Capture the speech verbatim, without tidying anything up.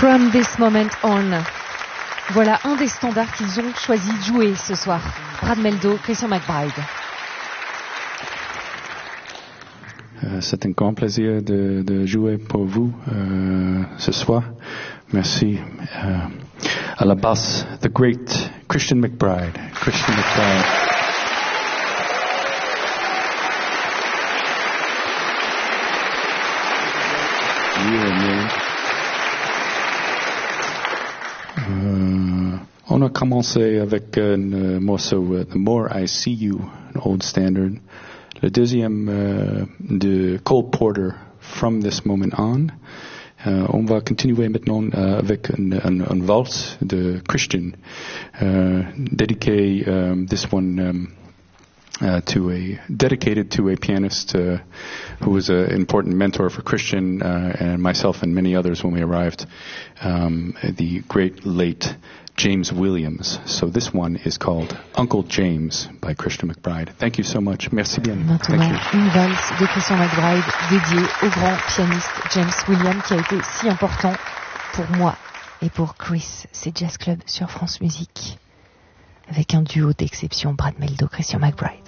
From this moment on. Voilà un des standards qu'ils ont choisi de jouer ce soir. Brad Mehldau, Christian McBride. Euh, c'est un grand plaisir de, de jouer pour vous euh, ce soir. Merci. Euh, à la basse, the great Christian McBride. Christian McBride. Yeah, euh, on a commencé avec un morceau, uh, The More I See You, an old standard. Le deuxième euh, de Cole Porter, From This Moment On. Euh, on va continuer maintenant euh, avec un, un, un valse de Christian, uh, dedicated um, this one um, uh, to a dedicated to a pianist uh, who was an important mentor for Christian uh, and myself and many others when we arrived, um, the great late James Williams. So this one is called Uncle James by Christian McBride. Thank you so much. Merci bien. Maintenant, une valse de Christian McBride dédiée au grand pianiste James Williams qui a été si important pour moi et pour Chris. C'est Jazz Club sur France Musique avec un duo d'exception, Brad Mehldau, Christian McBride.